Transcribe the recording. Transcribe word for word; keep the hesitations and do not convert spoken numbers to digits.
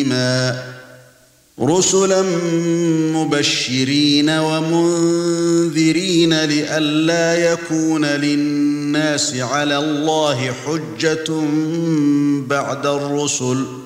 تسليما رسلا مبشرين ومنذرين لئلا يكون للناس على الله حجة بعد الرسل